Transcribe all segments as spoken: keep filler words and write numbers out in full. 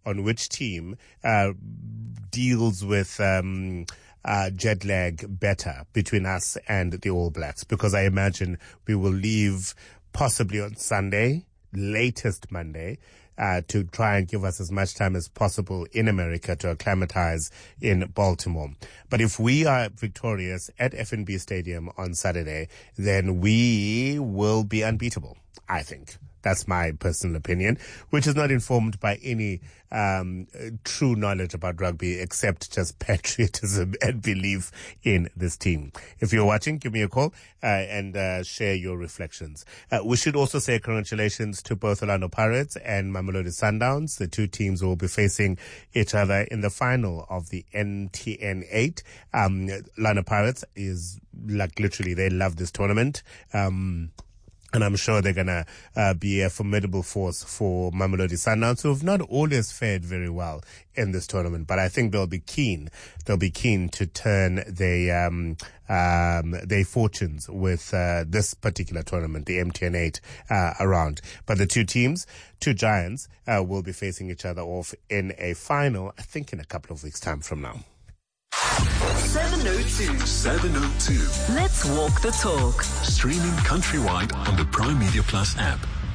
on which team uh, deals with um, uh, jet lag better between us and the All Blacks, because I imagine we will leave possibly on Sunday, latest Monday, uh, to try and give us as much time as possible in America to acclimatize in Baltimore. But if we are victorious at F N B Stadium on Saturday, then we will be unbeatable, I think. That's my personal opinion, which is not informed by any um, true knowledge about rugby except just patriotism and belief in this team. If you're watching, give me a call uh, and uh, share your reflections. Uh, we should also say congratulations to both Orlando Pirates and Mamelodi Sundowns. The two teams will be facing each other in the final of the N T N eight. Um, Orlando Pirates is like literally, they love this tournament. Um, And I'm sure they're going to uh, be a formidable force for Mamelodi Sundowns, who have not always fared very well in this tournament. But I think they'll be keen. They'll be keen to turn their um, um, their fortunes with uh, this particular tournament, the M T N eight, uh, around. But the two teams, two giants, uh, will be facing each other off in a final, I think, in a couple of weeks' time from now. seven oh two. seven oh two. Let's walk the talk. Streaming countrywide on the Prime Media Plus app.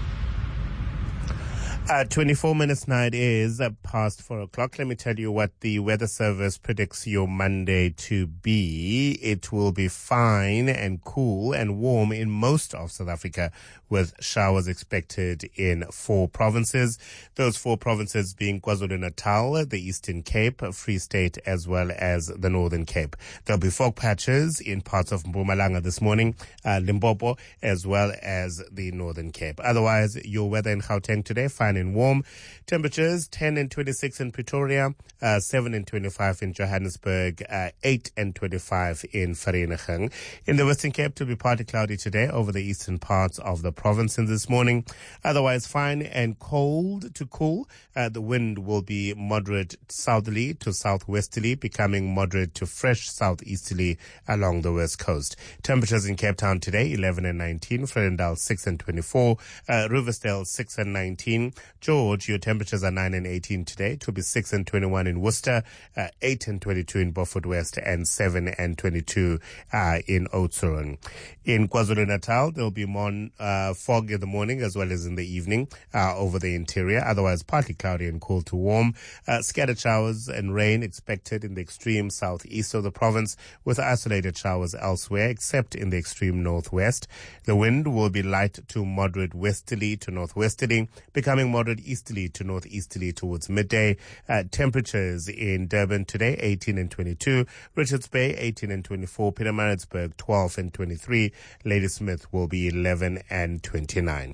Uh, twenty-four minutes now it is uh, past four o'clock. Let me tell you what the weather service predicts your Monday to be. It will be fine and cool and warm in most of South Africa, with showers expected in four provinces. Those four provinces being KwaZulu-Natal, the Eastern Cape, Free State, as well as the Northern Cape. There'll be fog patches in parts of Mpumalanga this morning, uh, Limpopo, as well as the Northern Cape. Otherwise, your weather in Gauteng today, fine and warm. Temperatures ten and twenty-six in Pretoria, uh, seven and twenty-five in Johannesburg, uh, eight and twenty-five in Vereeniging. In the Western Cape, to be partly cloudy today over the eastern parts of the province in this morning. Otherwise, fine and cold to cool. Uh, the wind will be moderate southerly to southwesterly, becoming moderate to fresh southeasterly along the west coast. Temperatures in Cape Town today, eleven and nineteen. Vredendal, six and twenty-four. Uh, Riversdale, six and nineteen. George, your temperatures are nine and eighteen today. It will be six and twenty-one in Worcester, uh, eight and twenty-two in Beaufort West, and seven and twenty-two uh, in Oudtshoorn. In KwaZulu-Natal, there will be more uh, fog in the morning as well as in the evening uh, over the interior. Otherwise, partly cloudy and cool to warm. Uh, scattered showers and rain expected in the extreme southeast of the province, with isolated showers elsewhere, except in the extreme northwest. The wind will be light to moderate westerly to northwesterly, becoming moderate easterly to northeasterly towards midday. Uh, temperatures in Durban today, eighteen and twenty-two. Richards Bay, eighteen and twenty-four. Pietermaritzburg, twelve and twenty-three. Ladysmith will be eleven and twenty-nine.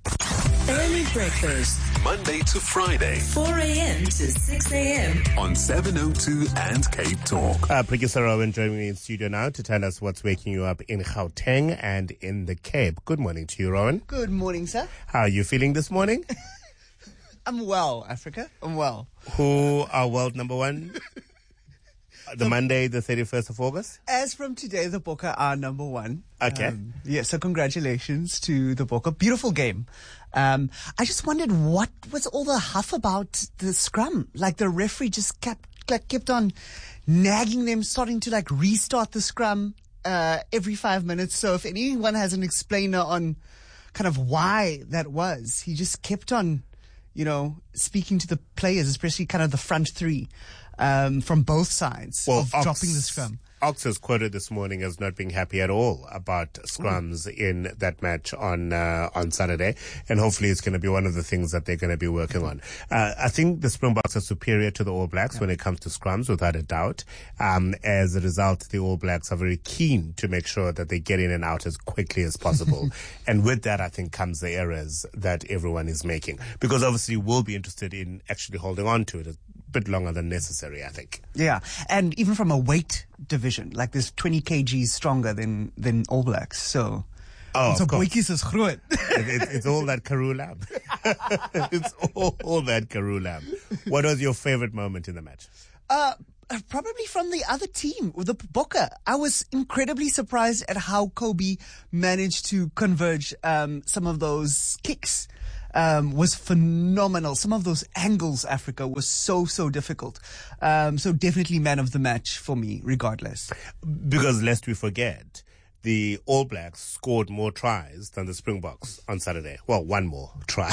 Early breakfast. Monday to Friday. four a.m. to six a.m. On seven oh two and Cape Talk. Uh, Producer Rowan joining me in studio now to tell us what's waking you up in Gauteng and in the Cape. Good morning to you, Rowan. Good morning, sir. How are you feeling this morning? I'm well, Africa. I'm well. Who are world number one? The so, Monday, the thirty-first of August? As from today, the Bokke are number one. Okay. Um, yeah, so congratulations to the Bokke. Beautiful game. Um, I just wondered, what was all the huff about the scrum? Like, the referee just kept, like, kept on nagging them, starting to, like, restart the scrum uh, every five minutes. So if anyone has an explainer on kind of why that was, he just kept on, you know, speaking to the players, especially kind of the front three. Um, from both sides well, of Ox, dropping the scrum. Ox is quoted this morning as not being happy at all about scrums mm. in that match on uh, on Saturday, and hopefully it's going to be one of the things that they're going to be working on. Uh, I think the Springboks are superior to the All Blacks yeah. when it comes to scrums, without a doubt. Um, as a result, the All Blacks are very keen to make sure that they get in and out as quickly as possible. And with that, I think, comes the errors that everyone is making, because obviously we'll be interested in actually holding on to it a bit longer than necessary, I think. Yeah, and even from a weight division, like there's twenty kilograms stronger than, than All Blacks, so... Oh, so boetjies is groot. it, it, it's all that Karoo lamb. It's all, all that Karoo lamb. What was your favorite moment in the match? Uh, probably from the other team, the Bokke. I was incredibly surprised at how Kobe managed to converge um, some of those kicks. um, was phenomenal. Some of those angles, Africa, was so, so difficult. Um, so definitely man of the match for me, regardless. Because lest we forget, the All Blacks scored more tries than the Springboks on Saturday. Well, one more try.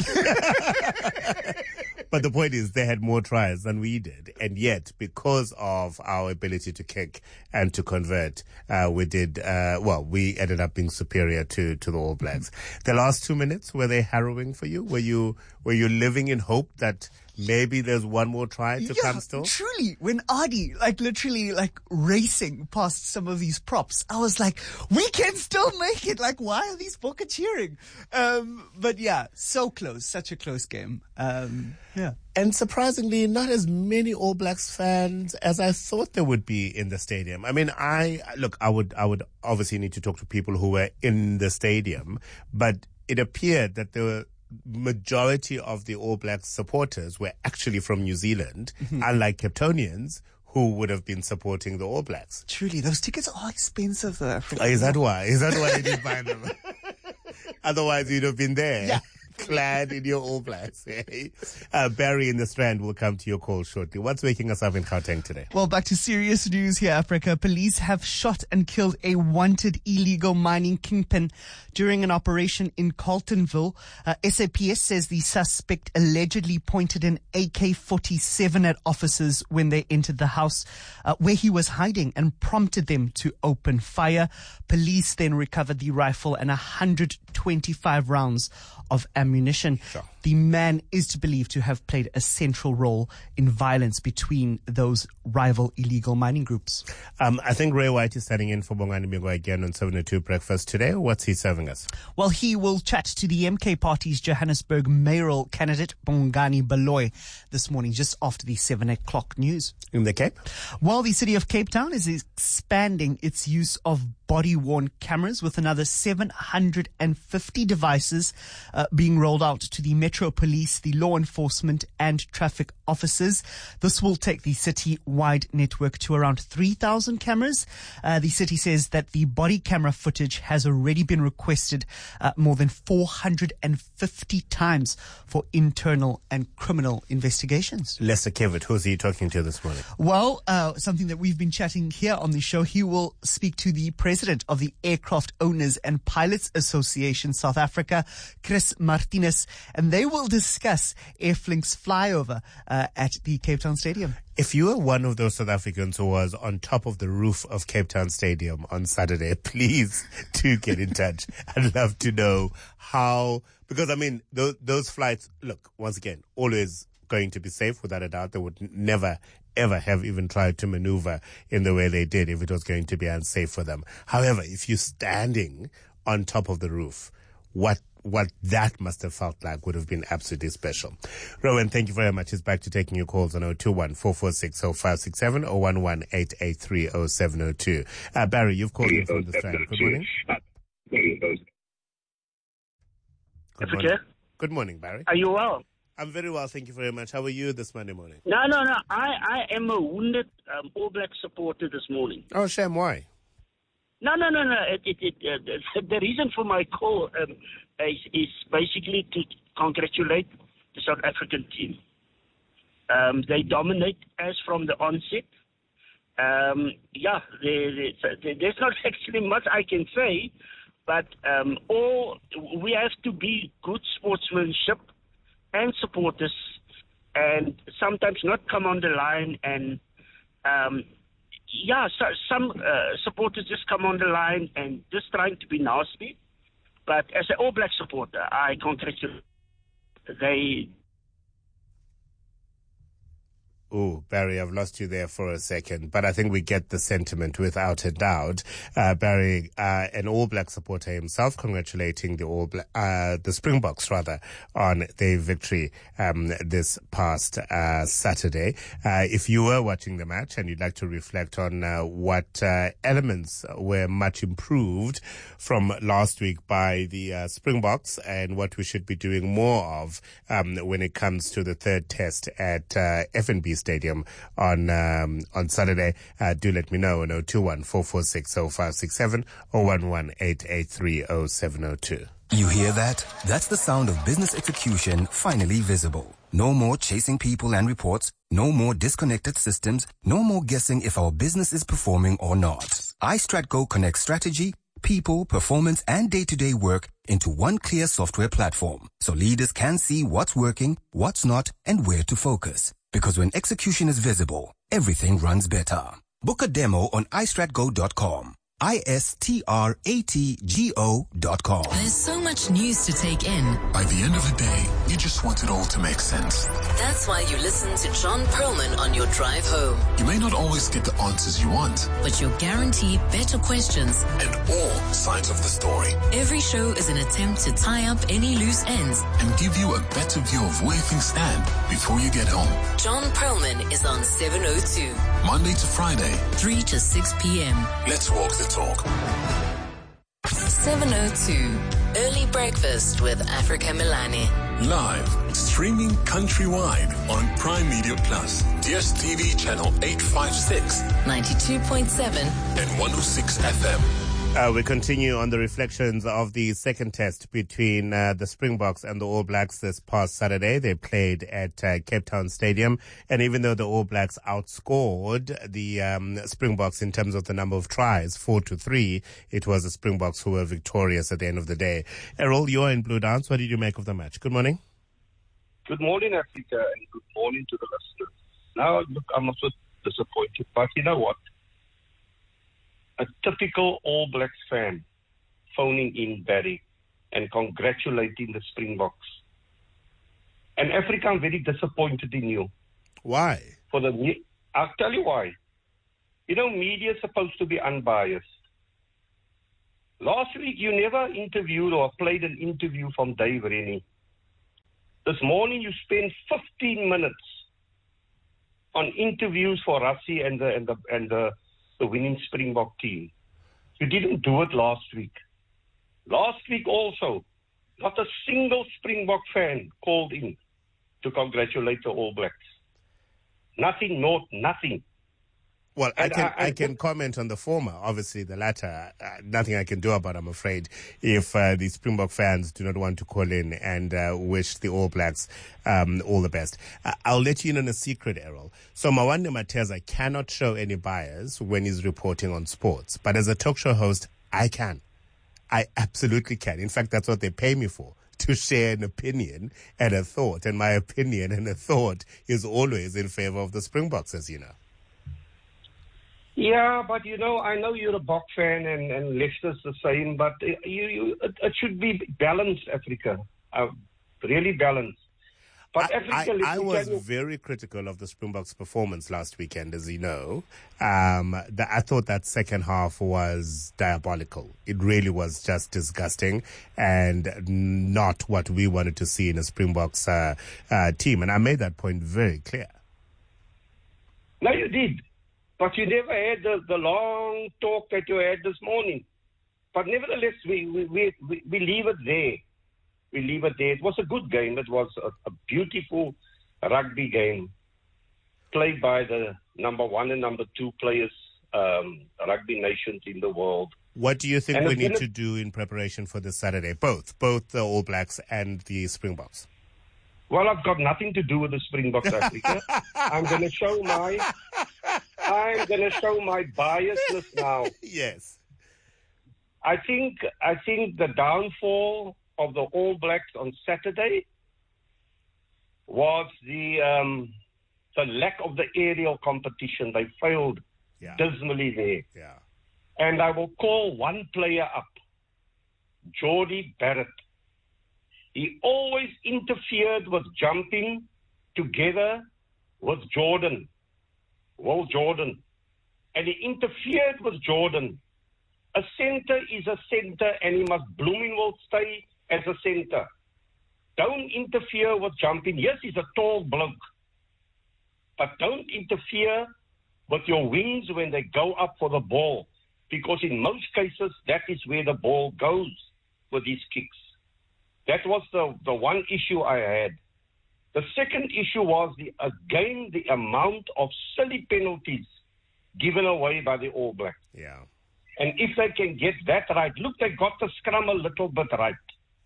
But the point is, they had more tries than we did. And yet, because of our ability to kick and to convert, uh, we did, uh, well, we ended up being superior to, to the All Blacks. The last two minutes, were they harrowing for you? Were you, were you living in hope that maybe there's one more try to yeah, come still? Truly, when Adi, like literally like racing past some of these props, I was like, we can still make it. Like, why are these Bokke cheering? Um, but yeah, so close, such a close game. Um, yeah. And surprisingly, not as many All Blacks fans as I thought there would be in the stadium. I mean, I, look, I would, I would obviously need to talk to people who were in the stadium, but it appeared that there were majority of the All Blacks supporters were actually from New Zealand, mm-hmm. unlike Capetonians who would have been supporting the All Blacks. Truly, those tickets are expensive though. Oh, is that why? Is that why you didn't buy them? Otherwise, you'd have been there. Yeah. Clad in your All Blacks. Eh? Uh, Barry in the Strand will come to your call shortly. What's waking us up in Gauteng today? Well, back to serious news here, Africa. Police have shot and killed a wanted illegal mining kingpin during an operation in Carltonville. Uh, S A P S says the suspect allegedly pointed an A K forty-seven at officers when they entered the house uh, where he was hiding and prompted them to open fire. Police then recovered the rifle and one hundred twenty-five rounds of ammunition. Sure. The man is to believe to have played a central role in violence between those rival illegal mining groups. Um, I think Ray White is standing in for Bongani Mingwa again on seven oh two Breakfast today. What's he serving us? Well, he will chat to the M K Party's Johannesburg mayoral candidate, Bongani Baloyi, this morning, just after the seven o'clock news. In the Cape? While the city of Cape Town is expanding its use of body-worn cameras with another seven hundred fifty devices uh, being rolled out to the Metro Police, the law enforcement and traffic officers. This will take the city-wide network to around three thousand cameras. Uh, the city says that the body camera footage has already been requested uh, more than four hundred fifty times for internal and criminal investigations. Lester Kevitt, who's he talking to this morning? Well, uh, something that we've been chatting here on the show, he will speak to the president of the Aircraft Owners and Pilots Association South Africa, Chris Martinez, and they will discuss Airflink's flyover uh, at the Cape Town Stadium. If you were one of those South Africans who was on top of the roof of Cape Town Stadium on Saturday, please do get in touch. I'd love to know how, because I mean, those, those flights, look, once again, always going to be safe without a doubt. They would never, ever have even tried to maneuver in the way they did if it was going to be unsafe for them. However, if you're standing on top of the roof, what what that must have felt like would have been absolutely special. Rowan, thank you very much. He's back to taking your calls on oh two one, four four six, oh five six seven or one one eight eight three oh seven oh two. Uh, Barry, you've called in from the Strand. Good morning. Good morning. Okay. Good morning, Barry. Are you well? I'm very well, thank you very much. How are you this Monday morning? No, no, no. I, I am a wounded um, All Black supporter this morning. Oh, shame. Why? No, no, no, no. It, it, it, uh, the reason for my call um, is, is basically to congratulate the South African team. Um, they dominate as from the onset. Um, yeah, they, they, there's not actually much I can say, but um, all we have to be good sportsmanship and supporters, and sometimes not come on the line and um, yeah, so, some uh, supporters just come on the line and just trying to be nasty. But as an All Black supporter, I congratulate they. Oh, Barry, I've lost you there for a second, but I think we get the sentiment without a doubt. Uh, Barry, uh, an All Black supporter himself, congratulating the All Black, uh, the Springboks rather, on their victory, um, this past, uh, Saturday. Uh, if you were watching the match and you'd like to reflect on, uh, what, uh, elements were much improved from last week by the, uh, Springboks and what we should be doing more of, um, when it comes to the third test at, uh, F N B Stadium on um, on Saturday. Uh, do let me know on oh two one, four four six, oh five six seven or one one eight eight three oh seven oh two. You hear that? That's the sound of business execution finally visible. No more chasing people and reports. No more disconnected systems. No more guessing if our business is performing or not. iStratGo connects strategy, people, performance, and day-to-day work into one clear software platform, so leaders can see what's working, what's not, and where to focus. Because when execution is visible, everything runs better. Book a demo on i strat go dot com. I S T R A T G O dot com. There's so much news to take in. By the end of the day, you just want it all to make sense. That's why you listen to John Perlman on your drive home. You may not always get the answers you want, But you're guaranteed better questions. and all sides of the story, Every show is an attempt to tie up any loose ends. and give you a better view of where things stand before you get home. John Perlman is on seven oh two, Monday to Friday, three to six p.m. let's walk the talk. seven oh two, Early Breakfast with Africa Milani. Live, streaming countrywide on Prime Media Plus, D S T V channel eight fifty-six ninety-two point seven. and one oh six F M. Uh, we continue on the reflections of the second test between uh, the Springboks and the All Blacks this past Saturday. They played at uh, Cape Town Stadium, and even though the All Blacks outscored the um, Springboks in terms of the number of tries, four to three, it was the Springboks who were victorious at the end of the day. Errol, you're in Blue Dance. What did you make of the match? Good morning. Good morning, Africa, and good morning to the listeners. Now, look, I'm also disappointed, but you know what? A typical All Blacks fan phoning in Barry and congratulating the Springboks. And Africa, I'm very disappointed in you. Why? For the, me- I'll tell you why. You know, media is supposed to be unbiased. Last week, you never interviewed or played an interview from Dave Rennie. This morning, you spent fifteen minutes on interviews for Rassie and the and the and the, the winning Springbok team. You didn't do it last week. Last week also, not a single Springbok fan called in to congratulate the All Blacks. Nothing, not nothing. Well, I And can I- I, I- can comment on the former. Obviously, the latter, uh, nothing I can do about, I'm afraid, if uh, the Springbok fans do not want to call in and uh, wish the All Blacks um, all the best. Uh, I'll let you in on a secret, Errol. So Mawande Mateza cannot show any bias when he's reporting on sports. But as a talk show host, I can. I absolutely can. In fact, that's what they pay me for, to share an opinion and a thought. And my opinion and a thought is always in favor of the Springboks, as you know. Yeah, but you know, I know you're a Bok fan and, and Leicester's the same, but uh, you, you it, it should be balanced, Africa. Uh, really balanced. But I, Africa, I, let I me was tell you- very critical of the Springboks' performance last weekend, as you know. Um, the, I thought that second half was diabolical. It really was just disgusting and not what we wanted to see in a Springboks uh, uh, team. And I made that point very clear. No, you did. But you never had the, the long talk that you had this morning. But nevertheless, we, we, we, we, we leave it there. We leave it there. It was a good game. It was a, a beautiful rugby game played by the number one and number two players, um, rugby nations in the world. What do you think And we it's need gonna- to do in preparation for this Saturday? Both, both the All Blacks and the Springboks. Well, I've got nothing to do with the Springboks, Africa. I'm going to show my, I'm going to show my biasness now. Yes. I think, I think the downfall of the All Blacks on Saturday was the um, the lack of the aerial competition. They failed Yeah. dismally there. Yeah. And I will call one player up, Jordie Barrett. He always interfered with jumping together with Jordan, Will Jordan. And he interfered with Jordan. A center is a center and he must blooming well stay as a center. Don't interfere with jumping. Yes, he's a tall bloke. But don't interfere with your wings when they go up for the ball. Because in most cases, that is where the ball goes with these kicks. That was the, the one issue I had. The second issue was, the again, the amount of silly penalties given away by the All Blacks. Yeah. And if they can get that right, look, they got the scrum a little bit right.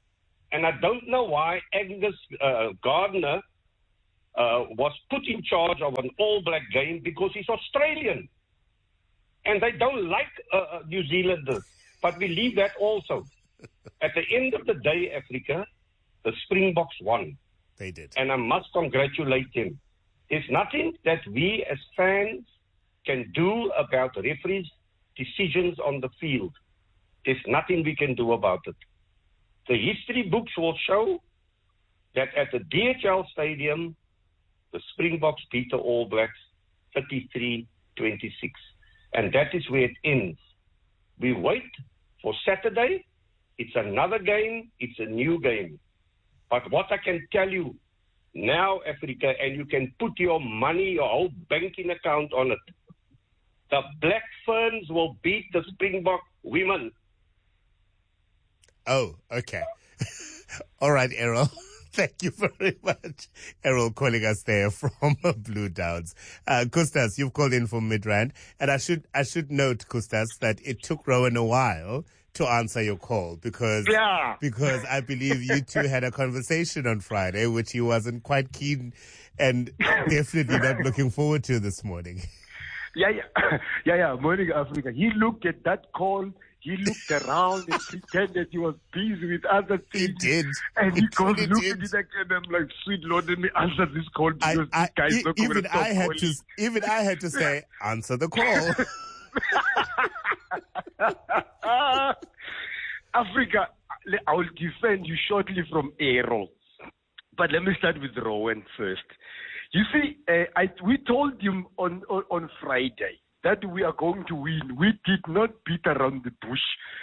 And I don't know why Angus uh, Gardner uh, was put in charge of an All Black game, because he's Australian. And they don't like uh, New Zealanders. But we leave that also. At the end of the day, Africa, the Springboks won. They did. And I must congratulate them. There's nothing that we as fans can do about referees' decisions on the field. There's nothing we can do about it. The history books will show that at the D H L Stadium, the Springboks beat the All Blacks thirty-three twenty-six. And that is where it ends. We wait for Saturday. It's another game. It's a new game. But what I can tell you now, Africa, and you can put your money, your whole banking account on it, the Black Ferns will beat the Springbok women. Oh, okay. All right, Errol. Thank you very much. Errol calling us there from Blue Downs. Uh, Kustas, you've called in from Midrand. And I should I should note, Kustas, that it took Rowan a while to answer your call because yeah. because I believe you two had a conversation on Friday, which he wasn't quite keen and definitely not looking forward to this morning. Yeah, yeah, yeah, yeah. Morning, Africa. He looked at that call. He looked around and pretended he was busy with other things. He did. And he, he goes, really look did. at it again. I'm like, sweet Lord, let me answer this call because I, I, this guy's e- not going even to I had calling. to even I had to say, answer the call. Africa, I will defend you shortly from Errol. But let me start with Rowan first. You see, uh, I, we told him on, on, on Friday that we are going to win. We did not beat around the bush.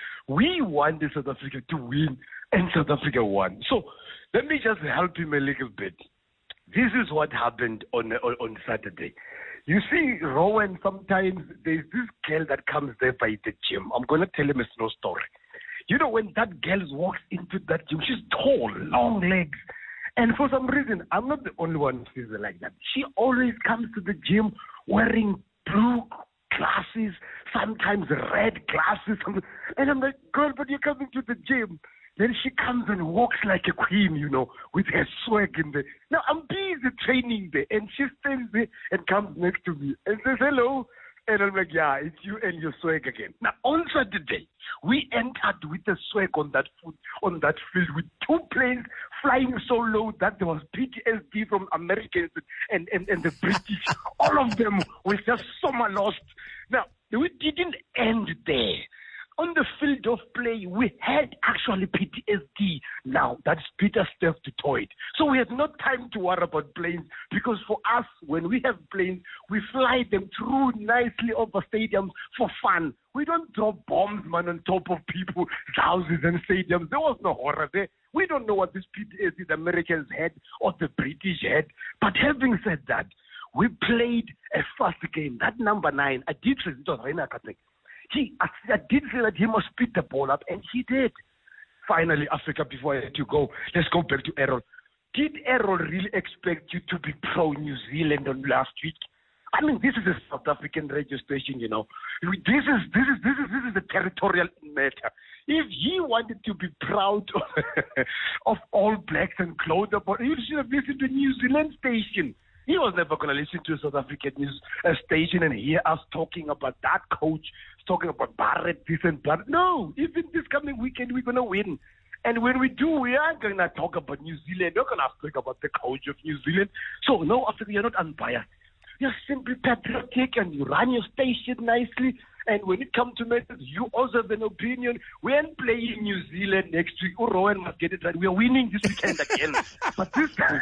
We wanted South Africa to win, and South Africa won. So let me just help him a little bit. This is what happened on on, on Saturday. You see, Rowan, sometimes there's this girl that comes there by the gym. I'm going to tell him a slow story. You know, when that girl walks into that gym, she's tall, long legs. And for some reason, I'm not the only one who feels like that. She always comes to the gym wearing blue glasses, sometimes red glasses. And I'm like, girl, but you're coming to the gym. Then she comes and walks like a queen, you know, with her swag in there. Now, I'm busy training there. And she stands there and comes next to me and says, hello. And I'm like, yeah, it's you and your swag again. Now, on Saturday, we entered with the swag on that foot, on that field with two planes flying so low that there was P T S D from Americans and, and, and the British. All of them were just summer lost. Now, we didn't end there. On the field of play, we had actually P T S D. Now, that's Peter Steph to Toyd. So we had no time to worry about planes because for us, when we have planes, we fly them through nicely over stadiums for fun. We don't drop bombs, man, on top of people's houses and stadiums. There was no horror there. We don't know what this P T S D the Americans had or the British had. But having said that, we played a fast game. That number nine, I did say it was Reina Katek. He, I, I did say that he must pick the ball up, and he did. Finally, Africa, before I let you go, let's go back to Errol. Did Errol really expect you to be pro-New Zealand on last week? I mean, this is a South African radio station, you know. This is this is this is this is a territorial matter. If he wanted to be proud of, of All Blacks and clothes, he should have listened to a New Zealand station. He was never going to listen to a South African news uh, station and hear us talking about that coach, talking about Barrett, this and that. No, even this coming weekend, we're going to win. And when we do, we aren't going to talk about New Zealand. We're going to talk about the coach of New Zealand. So, no, Africa, you're not unbiased. You're simply patriotic and you run your station nicely. And when it comes to matters, you also have an opinion. We're playing New Zealand next week. Oh, Rowan must get it right. We are winning this weekend again. But this time,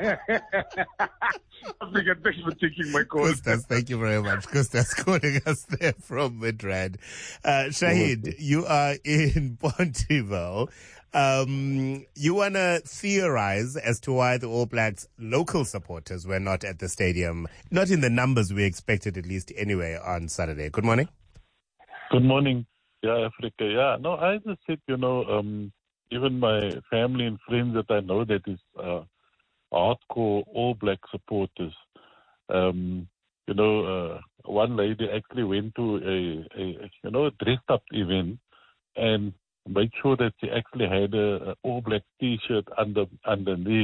Africa, thanks for taking my call. Kustas, thank you very much. Kustas calling us there from Midrand. Uh, Shahid, you are in Pontyville. Um, you want to theorize as to why the All Blacks local supporters were not at the stadium, not in the numbers we expected, at least anyway, on Saturday. Good morning. Good morning. Yeah, Africa. Yeah, no, I just said, you know, um, even my family and friends that I know that is uh, hardcore All Black supporters, um, you know, uh, one lady actually went to a, a, you know, a dressed up event and make sure that she actually had a, a All Black T-shirt under underneath.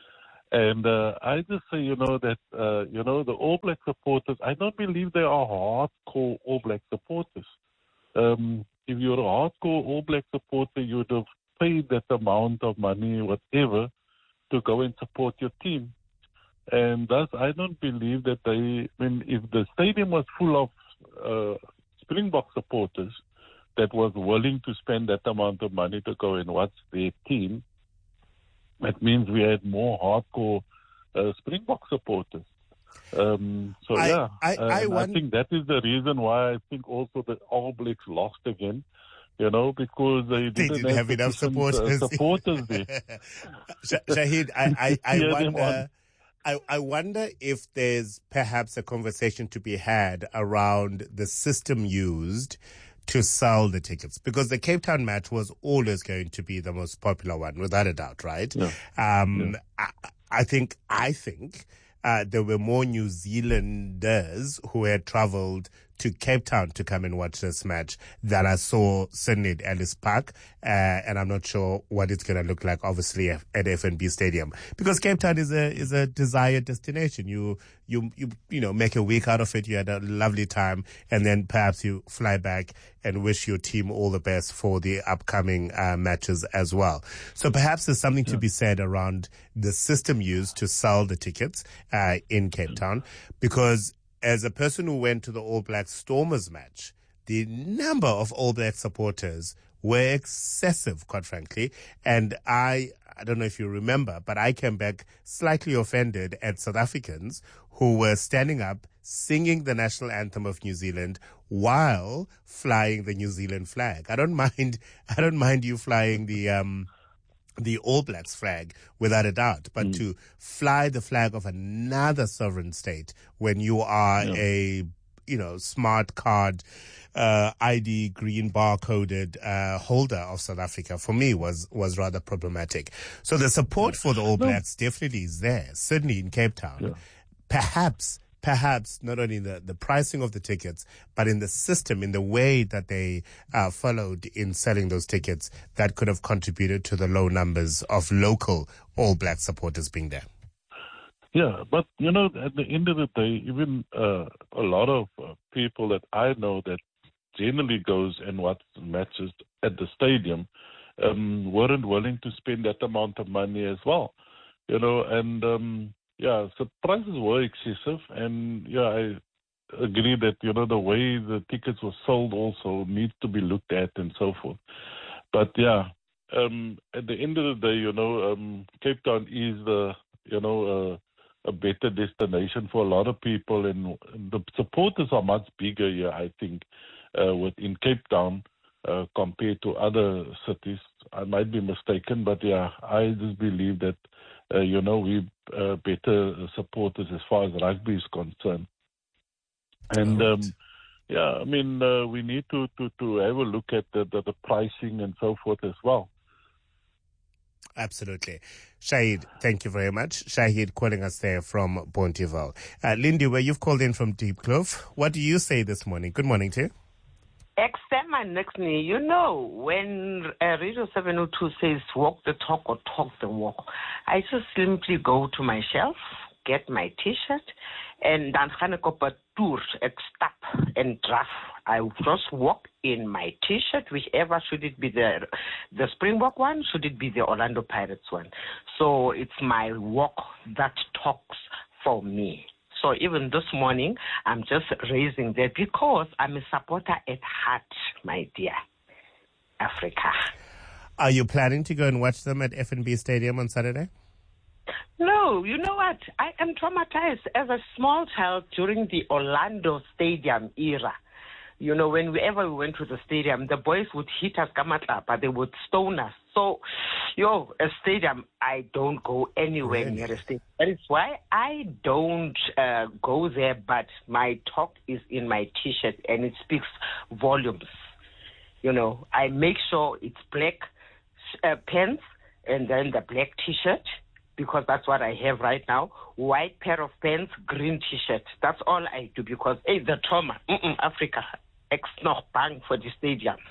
And uh, I just say, you know, that, uh, you know, the All Black supporters, I don't believe they are hardcore All Black supporters. Um, if you're a hardcore All Black supporter, you would have paid that amount of money, whatever, to go and support your team. And thus, I don't believe that they, I mean, if the stadium was full of uh, Springbok supporters that was willing to spend that amount of money to go and watch their team, that means we had more hardcore uh, Springbok supporters. Um, so, I, yeah, I, I, I, want... I think that is the reason why I think also the All Blacks lost again, you know, because they didn't, they didn't have, have enough supporters. Uh, supporters there. Shahid, I, I, I yeah, wonder... I, I wonder if there's perhaps a conversation to be had around the system used to sell the tickets, because the Cape Town match was always going to be the most popular one, without a doubt, right? Yeah. Um, yeah. I, I think, I think, uh, there were more New Zealanders who had traveled to Cape Town to come and watch this match that I saw certainly at Ellis Park, uh, and I'm not sure what it's going to look like, obviously, at F N B Stadium, because Cape Town is a is a desired destination. You you you you know make a week out of it. You had a lovely time, and then perhaps you fly back and wish your team all the best for the upcoming uh, matches as well. So perhaps there's something yeah. to be said around the system used to sell the tickets uh, in Cape Town, because as a person who went to the All Black Stormers match, the number of All Black supporters were excessive, quite frankly. And I, I don't know if you remember, but I came back slightly offended at South Africans who were standing up, singing the national anthem of New Zealand while flying the New Zealand flag. I don't mind, I don't mind you flying the, um, the All Blacks flag, without a doubt, but mm. to fly the flag of another sovereign state when you are yeah. a, you know, smart card, uh, I D green barcoded, uh, holder of South Africa, for me was, was rather problematic. So the support for the All Blacks no. definitely is there, certainly in Cape Town. Yeah. Perhaps, perhaps not only in the, the pricing of the tickets, but in the system, in the way that they uh, followed in selling those tickets, that could have contributed to the low numbers of local All Black supporters being there. Yeah, but, you know, at the end of the day, even uh, a lot of uh, people that I know that generally goes and watch matches at the stadium um, weren't willing to spend that amount of money as well, you know, and... Um, Yeah, so prices were excessive, and yeah, I agree that, you know, the way the tickets were sold also needs to be looked at and so forth. But yeah, um, at the end of the day, you know, um, Cape Town is the, you know, uh, a better destination for a lot of people, and the supporters are much bigger here, I think, uh, within Cape Town uh, compared to other cities. I might be mistaken, but yeah, I just believe that, uh, you know, we uh, better supporters as far as rugby is concerned. And, right. um, yeah, I mean, uh, we need to, to, to have a look at the, the, the pricing and so forth as well. Absolutely. Shahid, thank you very much. Shahid calling us there from Bonteheuwel. Uh, Lindy, where you've called in from Deep Clove, what do you say this morning? Good morning to you. Extend next knee. You know, when uh, Radio seven oh two says walk the talk or talk the walk, I just simply go to my shelf, get my T-shirt, and dan gaan ek op 'n toer, ek stap and draft. I just walk in my T-shirt, whichever, should it be the the Springbok one, should it be the Orlando Pirates one. So it's my walk that talks for me. So even this morning, I'm just raising that because I'm a supporter at heart, my dear Africa. Are you planning to go and watch them at F N B Stadium on Saturday? No, you know what? I am traumatized as a small child during the Orlando Stadium era. You know, whenever we went to the stadium, the boys would hit us, but they would stone us. So, yo, a stadium, I don't go anywhere really? near a stadium. That is why I don't uh, go there, but my talk is in my T-shirt, and it speaks volumes. You know, I make sure it's black uh, pants and then the black T-shirt, because that's what I have right now. White pair of pants, green T-shirt. That's all I do, because, hey, the trauma, Mm-mm, Africa, ex nog bang for the stadium.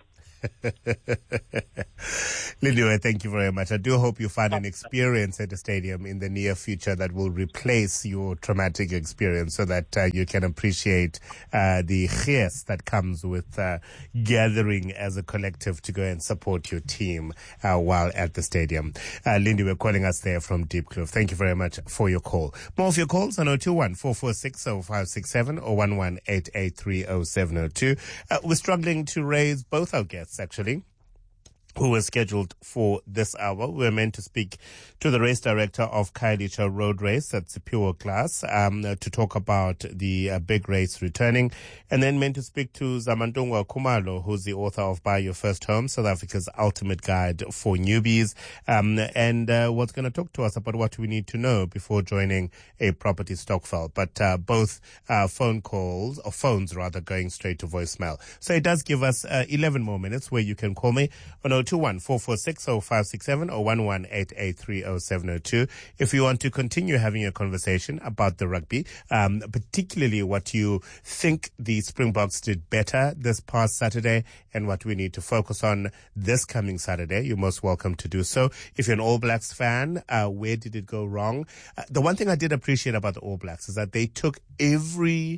Lindiwe, thank you very much. I do hope you find an experience at the stadium in the near future that will replace your traumatic experience so that uh, you can appreciate uh, the gees that comes with uh, gathering as a collective to go and support your team uh, while at the stadium. Uh, Lindiwe calling us there from Deep Kloof. Thank you very much for your call. More of your calls on zero two one, four four six, zero five six seven or one one eight eight three zero seven zero two. Uh, we're struggling to raise both our guests, actually, who was scheduled for this hour. We were meant to speak to the race director of Khayelitsha Road Race, that's Pure Class, um, uh, to talk about the uh, big race returning, and then meant to speak to Zamantungwa Khumalo, who's the author of Buy Your First Home, South Africa's ultimate guide for newbies, um, and uh, was going to talk to us about what we need to know before joining a property stokvel. But uh, both uh, phone calls, or phones rather, going straight to voicemail. So it does give us uh, eleven more minutes where you can call me on zero two one, four four six, zero five six seven or one one eight eight three zero seven zero two if you want to continue having a conversation about the rugby, um, particularly what you think the Springboks did better this past Saturday and what we need to focus on this coming Saturday. You're most welcome to do so. If you're an All Blacks fan, uh, where did it go wrong? Uh, the one thing I did appreciate about the All Blacks is that they took every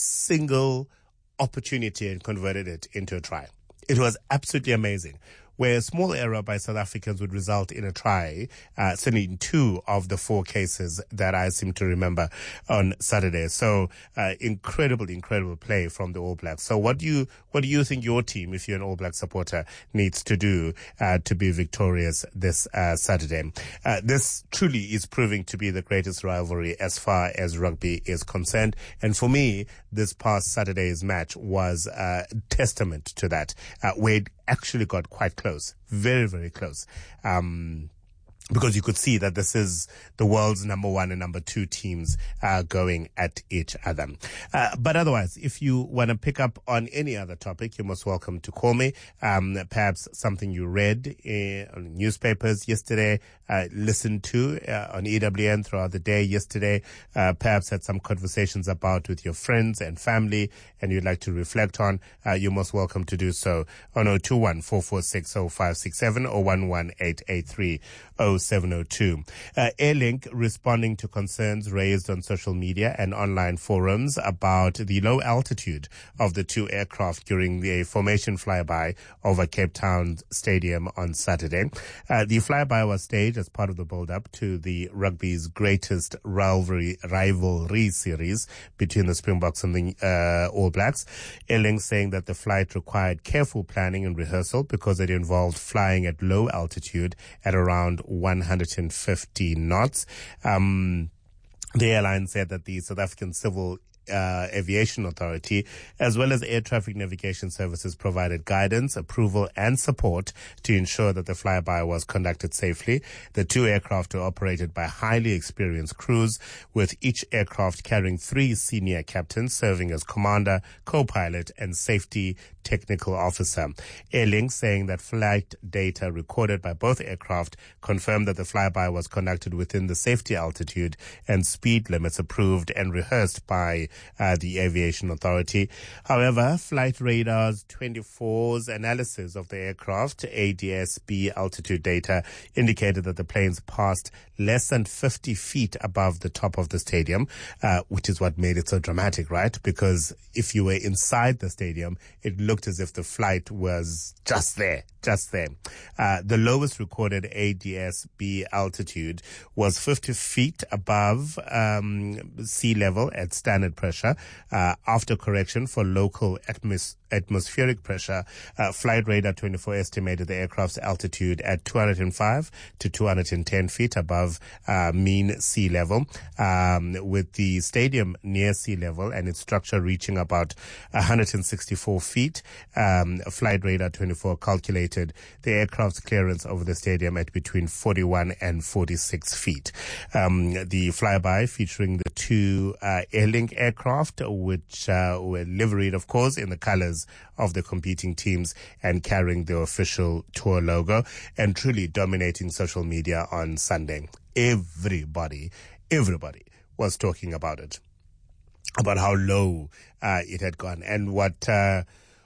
single opportunity and converted it into a try. It was absolutely amazing. Where a small error by South Africans would result in a try, uh, certainly in two of the four cases that I seem to remember on Saturday. So, uh, incredible, incredible play from the All Blacks. So what do you, what do you think your team, if you're an All Black supporter, needs to do, uh, to be victorious this, uh, Saturday? Uh, this truly is proving to be the greatest rivalry as far as rugby is concerned. And for me, this past Saturday's match was, uh, testament to that, uh, where it actually got quite close, very, very close. Um, because you could see that this is the world's number one and number two teams uh, going at each other. Uh, but otherwise, if you want to pick up on any other topic, you're most welcome to call me. Um, perhaps something you read uh, on newspapers yesterday, uh, listened to uh, on E W N throughout the day yesterday, uh, perhaps had some conversations about with your friends and family, and you'd like to reflect on, uh, you're most welcome to do so on zero two one, four four six, zero five six seven or one one eight eight three zero seven zero two. Uh, Airlink responding to concerns raised on social media and online forums about the low altitude of the two aircraft during the formation flyby over Cape Town Stadium on Saturday. Uh, the flyby was staged as part of the build-up to the rugby's greatest rivalry, rivalry series between the Springboks and the uh, All Blacks. Airlink saying that the flight required careful planning and rehearsal because it involved flying at low altitude at around one hundred fifty knots. Um, the airline said that the South African Civil Uh, Aviation Authority, as well as Air Traffic Navigation Services, provided guidance, approval, and support to ensure that the flyby was conducted safely. The two aircraft were operated by highly experienced crews, with each aircraft carrying three senior captains serving as commander, co-pilot, and safety technical officer. Airlink saying that flight data recorded by both aircraft confirmed that the flyby was conducted within the safety altitude and speed limits approved and rehearsed by Uh, the Aviation Authority. However, Flight Radar's twenty-four's analysis of the aircraft A D S B altitude data indicated that the planes passed less than fifty feet above the top of the stadium, uh, which is what made it so dramatic, right? Because if you were inside the stadium, it looked as if the flight was just there, just there. Uh, the lowest recorded A D S B altitude was fifty feet above um, sea level at standard pressure. Uh, after correction for local atmos- atmospheric pressure, uh, Flight Radar twenty-four estimated the aircraft's altitude at two hundred five to two hundred ten feet above uh, mean sea level, um, with the stadium near sea level and its structure reaching about one hundred sixty-four feet. Um, Flight Radar twenty-four calculated the aircraft's clearance over the stadium at between forty-one and forty-six feet. Um, the flyby featuring the two uh, Airlink aircraft, which uh, were liveried, of course, in the colors of the competing teams and carrying the official tour logo, and truly dominating social media on Sunday. Everybody, everybody was talking about it, about how low uh, it had gone. And what uh,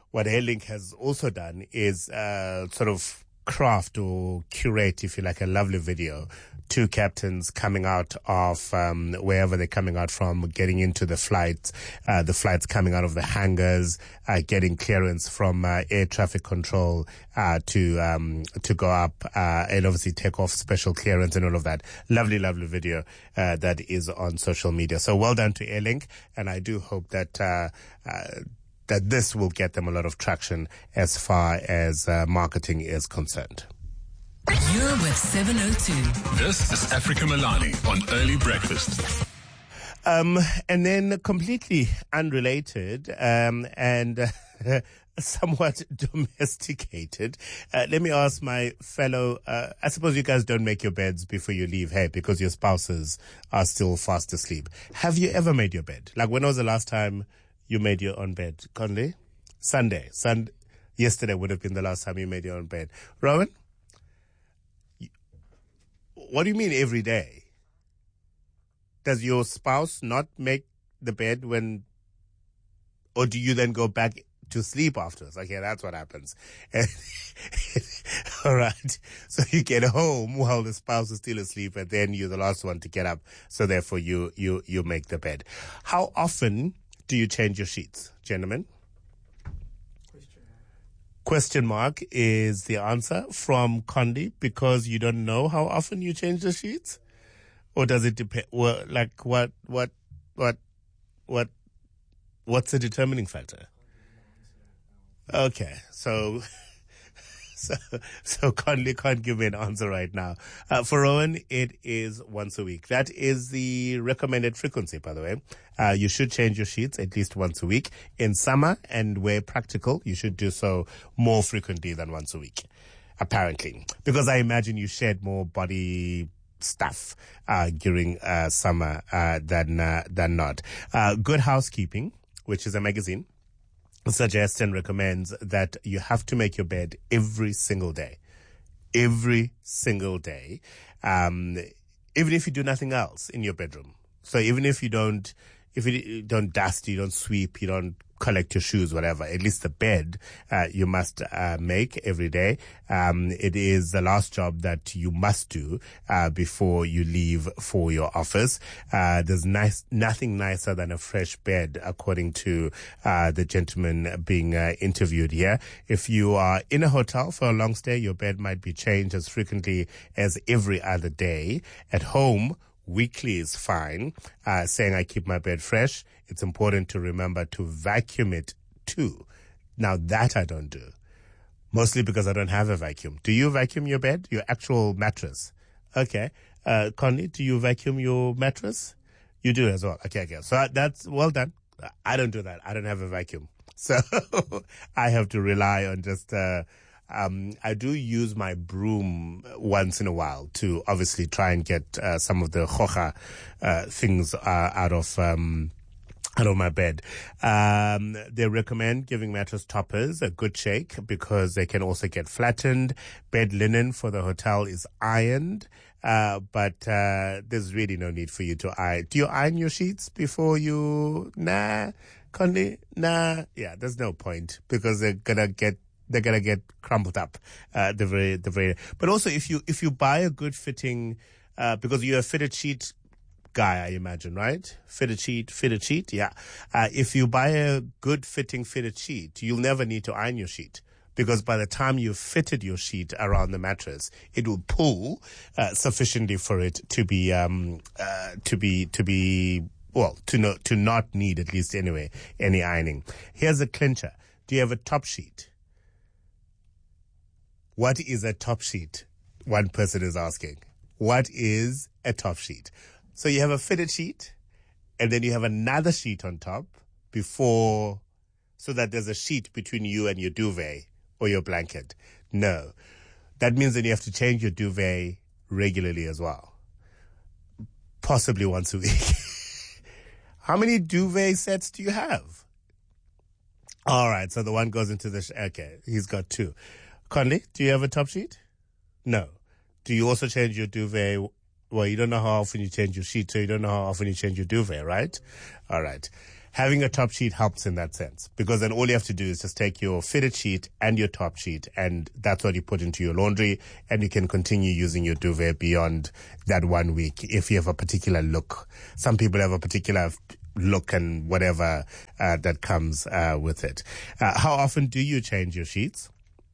what Airlink has also done is uh, sort of craft or curate, if you like, a lovely video. Two captains coming out of um, wherever they're coming out from, getting into the flights, uh, the flights coming out of the hangars, uh, getting clearance from uh, air traffic control uh, to um, to go up uh, and obviously take off special clearance and all of that. Lovely, lovely video uh, that is on social media. So well done to Airlink, and I do hope that uh, uh, that this will get them a lot of traction as far as uh, marketing is concerned. You're with seven oh two. This is Africa Milani on Early Breakfast. Um, and then completely unrelated um, and uh, somewhat domesticated, uh, let me ask my fellow, uh, I suppose you guys don't make your beds before you leave, hey, because your spouses are still fast asleep. Have you ever made your bed? Like, when was the last time you made your own bed? Conley? Sunday. Sun- Yesterday would have been the last time you made your own bed. Rowan? What do you mean every day? Does your spouse not make the bed when, or do you then go back to sleep afterwards? Okay, that's what happens. All right. So you get home while the spouse is still asleep, and then you're the last one to get up. So therefore you, you, you make the bed. How often do you change your sheets, gentlemen? Question mark is the answer from Condi, because you don't know how often you change the sheets? Or does it depend? Well, like what, what, what, what, what's the determining factor? Okay, so, so, so Conley can't give me an answer right now. Uh, for Rowan, it is once a week. That is the recommended frequency, by the way. Uh, you should change your sheets at least once a week. In summer, and where practical, you should do so more frequently than once a week, apparently. Because I imagine you shed more body stuff uh, during uh, summer uh, than uh, than not. Uh, Good Housekeeping, which is a magazine, suggests and recommends that you have to make your bed every single day. Every single day. Um, even if you do nothing else in your bedroom. So even if you don't, if you don't dust, you don't sweep, you don't collect your shoes, whatever, at least the bed uh, you must uh, make every day. Um, it is the last job that you must do uh, before you leave for your office. Uh, there's nice, nothing nicer than a fresh bed, according to uh, the gentleman being uh, interviewed here. If you are in a hotel for a long stay, your bed might be changed as frequently as every other day. At home, weekly is fine. Uh, saying I keep my bed fresh, it's important to remember to vacuum it too. Now that I don't do. Mostly because I don't have a vacuum. Do you vacuum your bed? Your actual mattress? Okay. Uh, Conley, do you vacuum your mattress? You do as well. Okay, okay. So that's well done. I don't do that. I don't have a vacuum. So I have to rely on just, uh, Um, I do use my broom once in a while to obviously try and get uh, some of the hoja uh, things uh, out of um, out of my bed. Um, they recommend giving mattress toppers a good shake because they can also get flattened. Bed linen for the hotel is ironed, uh, but uh, there's really no need for you to iron. Do you iron your sheets before you? Nah, Conley? Nah. Yeah, there's no point because they're gonna get They're gonna get crumpled up, uh, the very, the very. But also, if you if you buy a good fitting, uh, because you're a fitted sheet guy, I imagine, right? Fitted sheet, fitted sheet, yeah. Uh, if you buy a good fitting fitted sheet, you'll never need to iron your sheet, because by the time you've fitted your sheet around the mattress, it will pull uh, sufficiently for it to be um uh, to be to be well to no, to not need, at least anyway, any ironing. Here's a clincher. Do you have a top sheet? What is a top sheet? One person is asking. What is a top sheet? So you have a fitted sheet, and then you have another sheet on top before, so that there's a sheet between you and your duvet or your blanket. No. That means that you have to change your duvet regularly as well. Possibly once a week. How many duvet sets do you have? All right, so the one goes into the, sh- okay, he's got two. Conley, do you have a top sheet? No. Do you also change your duvet? Well, you don't know how often you change your sheet, so you don't know how often you change your duvet, right? All right. Having a top sheet helps in that sense, because then all you have to do is just take your fitted sheet and your top sheet, and that's what you put into your laundry, and you can continue using your duvet beyond that one week if you have a particular look. Some people have a particular look and whatever uh, that comes uh, with it. Uh, how often do you change your sheets?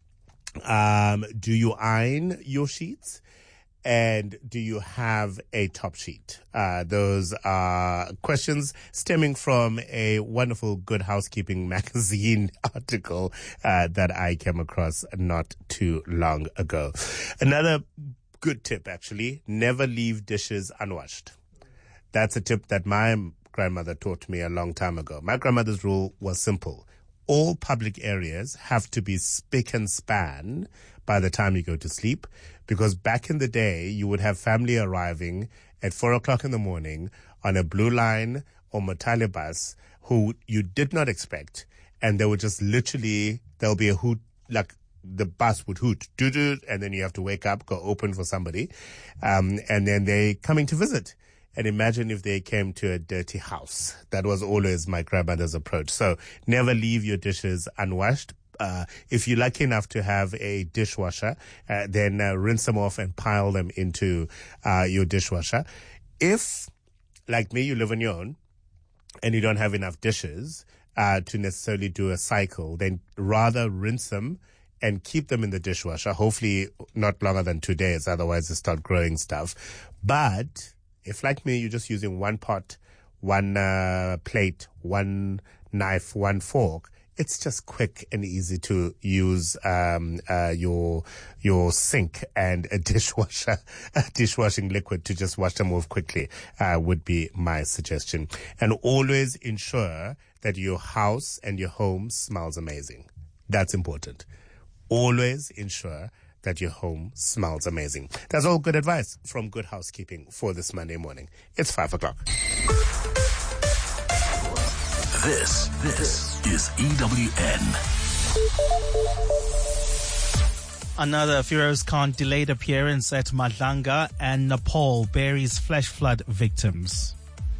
Um, do you iron your sheets? And do you have a top sheet? Uh, those are questions stemming from a wonderful Good Housekeeping magazine article uh, that I came across not too long ago. Another good tip, actually, never leave dishes unwashed. That's a tip that my grandmother taught me a long time ago. My grandmother's rule was simple. All public areas have to be spick and span by the time you go to sleep, because back in the day, you would have family arriving at four o'clock in the morning on a Blue Line or Motale bus who you did not expect, and they would just literally, there'll be a hoot, like the bus would hoot, doo-doo, and then you have to wake up, go open for somebody, um, and then they coming to visit. And imagine if they came to a dirty house. That was always my grandmother's approach. So never leave your dishes unwashed. Uh, if you're lucky enough to have a dishwasher, uh, then uh, rinse them off and pile them into uh, your dishwasher. If, like me, you live on your own and you don't have enough dishes uh, to necessarily do a cycle, then rather rinse them and keep them in the dishwasher, hopefully not longer than two days, otherwise they start growing stuff. But if, like me, you're just using one pot, one uh, plate, one knife, one fork, it's just quick and easy to use um, uh, your your sink and a dishwasher, a dishwashing liquid to just wash them off quickly uh, would be my suggestion. And always ensure that your house and your home smells amazing. That's important. Always ensure that your home smells amazing. That's all good advice from Good Housekeeping for this Monday morning. It's five o'clock. This, this is E W N. Another Feroz Khan delayed appearance at Madlanga, and Nepal buries flash flood victims.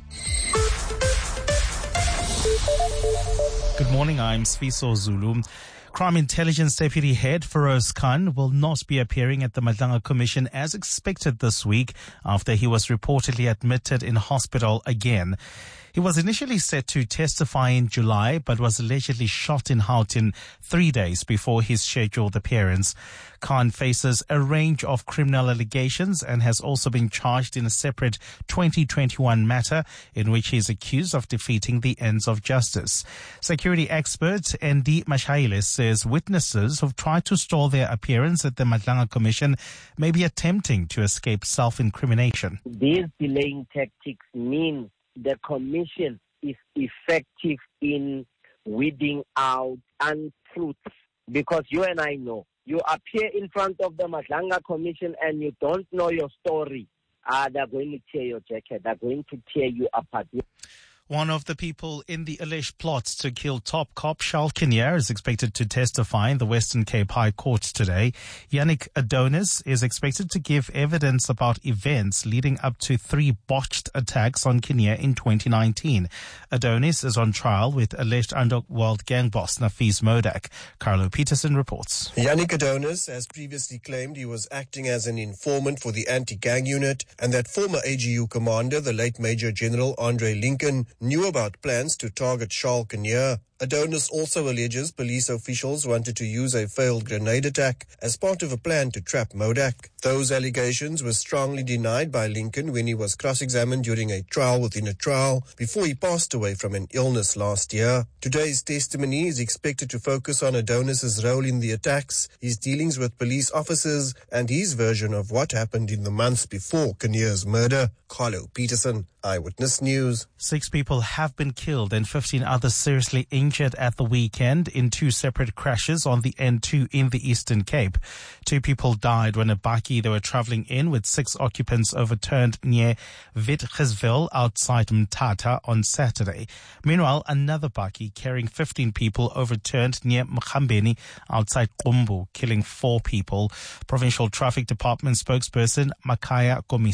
Good morning, I'm Sfiso Zulu. Crime Intelligence Deputy Head Feroz Khan will not be appearing at the Madlanga Commission as expected this week after he was reportedly admitted in hospital again. He was initially set to testify in July, but was allegedly shot in Houghton three days before his scheduled appearance. Khan faces a range of criminal allegations and has also been charged in a separate twenty twenty-one matter in which he is accused of defeating the ends of justice. Security expert Andy Mashailes says witnesses who've tried to stall their appearance at the Madlanga Commission may be attempting to escape self-incrimination. These delaying tactics mean the commission is effective in weeding out untruths, because you and I know, you appear in front of the Madlanga Commission and you don't know your story. Ah, they're going to tear your jacket. They're going to tear you apart. One of the people in the alleged plot to kill top cop Charles Kinnear is expected to testify in the Western Cape High Court today. Yannick Adonis is expected to give evidence about events leading up to three botched attacks on Kinnear in twenty nineteen. Adonis is on trial with alleged underworld gang boss Nafis Modak. Carlo Peterson reports. Yannick Adonis has previously claimed he was acting as an informant for the anti-gang unit and that former A G U commander, the late Major General Andre Lincoln, knew about plans to target Charles Kinnear. Adonis also alleges police officials wanted to use a failed grenade attack as part of a plan to trap Modak. Those allegations were strongly denied by Lincoln when he was cross-examined during a trial within a trial before he passed away from an illness last year. Today's testimony is expected to focus on Adonis's role in the attacks, his dealings with police officers, and his version of what happened in the months before Kinnear's murder. Carlo Peterson, Eyewitness News. Six people have been killed and fifteen others seriously injured at the weekend in two separate crashes on the N two in the Eastern Cape. Two people died when a bakkie they were traveling in with six occupants overturned near Witgesville outside Mthatha on Saturday. Meanwhile, another bakkie carrying fifteen people overturned near Mkhambeni outside Qumbu, killing four people. Provincial Traffic Department spokesperson Makaya Komisa.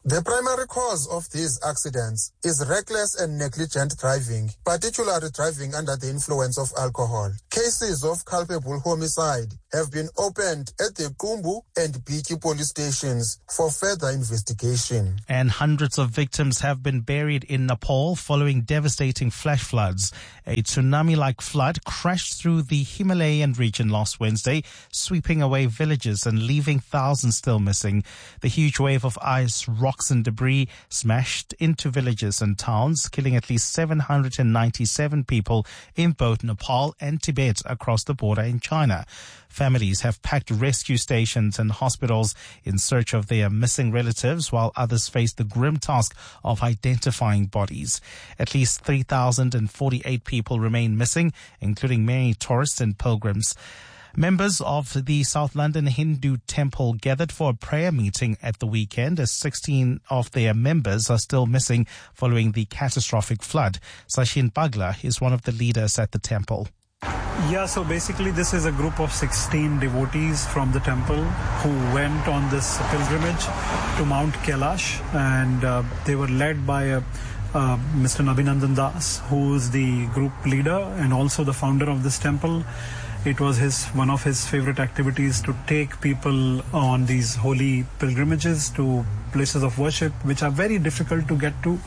The primary cause of these accidents is reckless and negligent driving, particularly driving under the influence of alcohol. Cases of culpable homicide have been opened at the Qumbu and Biki police stations for further investigation. And hundreds of victims have been buried in Nepal following devastating flash floods. A tsunami-like flood crashed through the Himalayan region last Wednesday, sweeping away villages and leaving thousands still missing. The huge wave of ice, rocks and debris smashed into villages and towns, killing at least seven hundred ninety-seven people in both Nepal and Tibet across the border in China. Families have packed rescue stations and hospitals in search of their missing relatives, while others face the grim task of identifying bodies. At least three thousand forty-eight people remain missing, including many tourists and pilgrims. Members of the South London Hindu Temple gathered for a prayer meeting at the weekend as sixteen of their members are still missing following the catastrophic flood. Sachin Bagla is one of the leaders at the temple. Yeah, so basically this is a group of sixteen devotees from the temple who went on this pilgrimage to Mount Kailash, and uh, they were led by a Uh, Mister Abhinandan Das, who is the group leader and also the founder of this temple. It was his one of his favorite activities to take people on these holy pilgrimages to places of worship, which are very difficult to get to.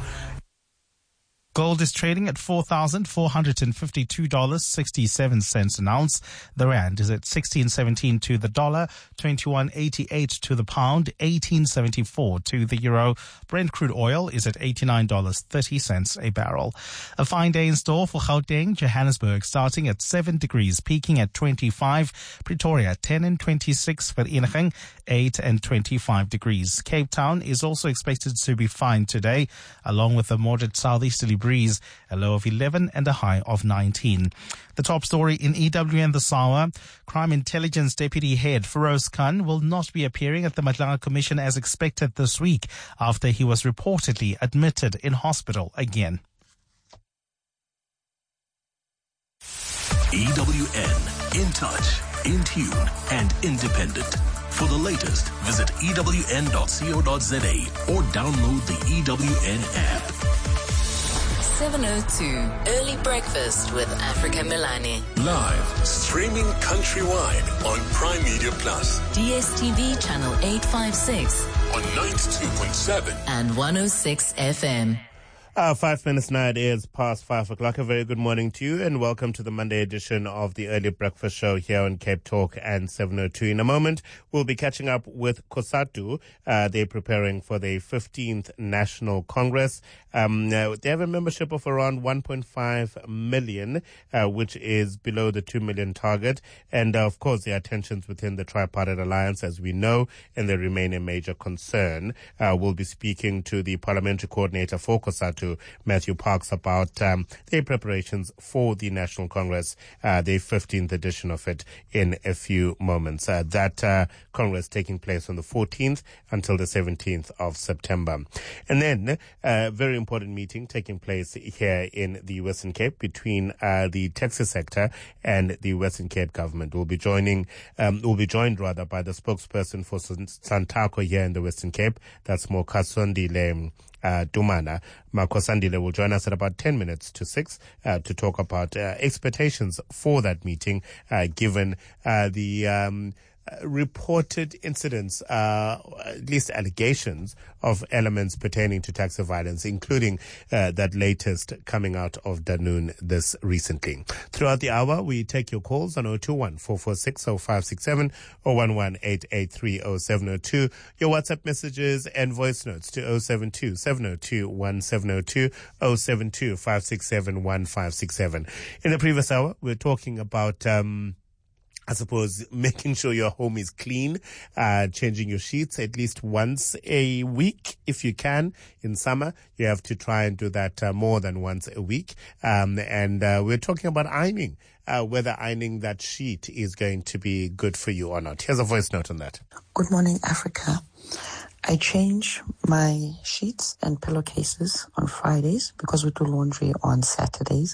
Gold is trading at four thousand four hundred fifty-two dollars and sixty-seven cents an ounce. The rand is at sixteen seventeen to the dollar, twenty-one eighty-eight to the pound, eighteen seventy-four to the euro. Brent crude oil is at eighty-nine dollars and thirty cents a barrel. A fine day in store for Gauteng, Johannesburg, starting at seven degrees, peaking at twenty-five. Pretoria, ten and twenty-six. Vereeniging, eight and twenty-five degrees. Cape Town is also expected to be fine today, along with a moderate southeasterly breeze, a low of eleven and a high of nineteen. The top story in E W N this hour: Crime Intelligence Deputy Head Feroz Khan will not be appearing at the Madlanga Commission as expected this week after he was reportedly admitted in hospital again. E W N, in touch, in tune, and independent. For the latest, visit E W N dot co dot za or download the E W N app. seven oh two, Early Breakfast with Africa Milani. Live, streaming countrywide on Prime Media Plus. D S T V channel eight fifty-six. On ninety-two point seven. And one oh six F M. Uh, five minutes now, it is past five o'clock. A very good morning to you and welcome to the Monday edition of the Early Breakfast Show here on Cape Talk and seven oh two. In a moment, we'll be catching up with COSATU. Uh, they're preparing for the fifteenth National Congress. Um, uh, they have a membership of around one point five million, uh, which is below the two million target. And uh, of course, there are tensions within the Tripartite Alliance, as we know, and they remain a major concern. Uh, we'll be speaking to the parliamentary coordinator for COSATU, Matthew Parks, about um, their preparations for the National Congress, uh, the fifteenth edition of it, in a few moments. Uh, that uh, Congress taking place on the fourteenth until the seventeenth of September. And then a uh, very important meeting taking place here in the Western Cape between uh, the taxi sector and the Western Cape government. We'll be joining, um, we'll be joined rather by the spokesperson for Santaco here in the Western Cape. That's Makosandile Uh, Dumana. Makosandile will join us at about ten minutes to six uh, to talk about uh, expectations for that meeting, uh, given uh, the um, reported incidents, uh, at least allegations of elements pertaining to taxi violence, including uh, that latest coming out of Danune this recently. Throughout the hour, we take your calls on oh two one, four four six, oh five six seven or one one eight eight three oh seven oh two. Your WhatsApp messages and voice notes to oh seven two, seven oh two, one seven oh two, oh seven two, five six seven, one five six seven. In the previous hour, we we're talking about um I suppose making sure your home is clean, uh, changing your sheets at least once a week if you can. In summer, you have to try and do that uh, more than once a week. Um, and uh, we're talking about ironing, uh, whether ironing that sheet is going to be good for you or not. Here's a voice note on that. Good morning, Africa. I change my sheets and pillowcases on Fridays because we do laundry on Saturdays.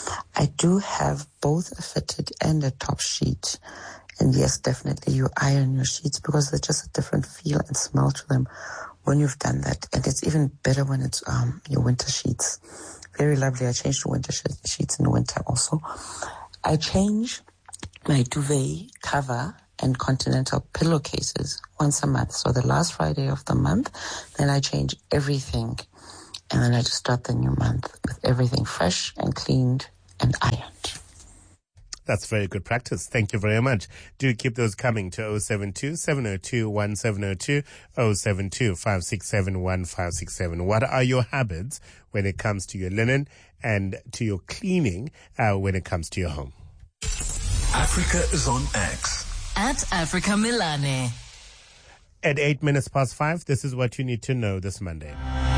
I do have both a fitted and a top sheet. And yes, definitely you iron your sheets because there's just a different feel and smell to them when you've done that. And it's even better when it's um, your winter sheets. Very lovely. I change to winter sh- sheets in the winter also. I change my duvet cover and continental pillowcases once a month. So the last Friday of the month, then I change everything. And then I just start the new month with everything fresh and cleaned and ironed. That's very good practice. Thank you very much. Do keep those coming to oh seven two, seven oh two, one seven oh two, oh seven two, five six seven, one five six seven. What are your habits when it comes to your linen and to your cleaning uh, when it comes to your home? Africa is on X. At Africa Milane. At eight minutes past five, this is what you need to know this Monday.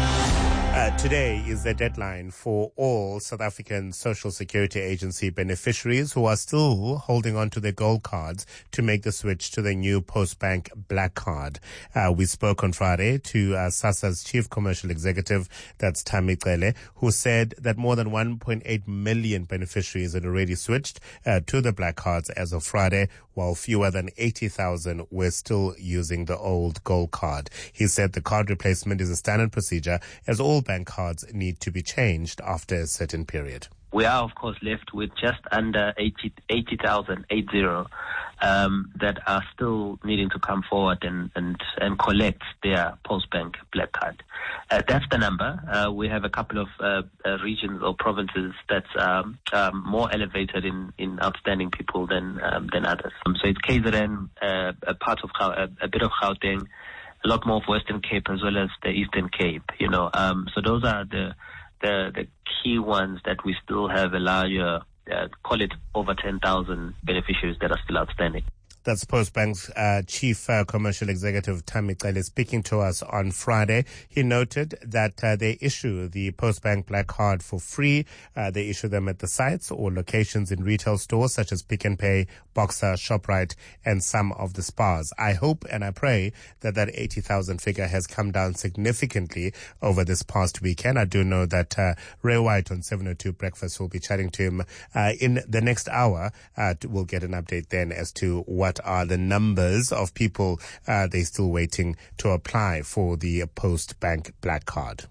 Uh, today is the deadline for all South African Social Security Agency beneficiaries who are still holding on to their gold cards to make the switch to the new Postbank Black Card. Uh, we spoke on Friday to uh, SASSA's Chief Commercial Executive, that's Thami Cele, who said that more than one point eight million beneficiaries had already switched uh, to the Black Cards as of Friday, while fewer than eighty thousand were still using the old gold card. He said the card replacement is a standard procedure as all bank cards need to be changed after a certain period. We are, of course, left with just under eighty thousand, eight zero, um, that are still needing to come forward and, and, and collect their Postbank Black Card. Uh, that's the number. Uh, we have a couple of uh, uh, regions or provinces that's um, um, more elevated in, in outstanding people than um, than others. Um, so it's K Z N, uh, a part of a, a bit of Gauteng, a lot more of Western Cape as well as the Eastern Cape. You know, um, so those are the the the key ones that we still have a larger, uh, call it over ten thousand beneficiaries that are still outstanding. That's Postbank's uh, Chief uh, Commercial Executive, Thami Cele, speaking to us on Friday. He noted that uh, they issue the Postbank Black Card for free. Uh, they issue them at the sites or locations in retail stores such as Pick n Pay, Boxer, ShopRite, and some of the spas. I hope and I pray that that eighty thousand figure has come down significantly over this past weekend. I do know that uh, Ray White on seven oh two Breakfast will be chatting to him uh, in the next hour. Uh, we'll get an update then as to what are the numbers of people uh, they're still waiting to apply for the Postbank Black Card.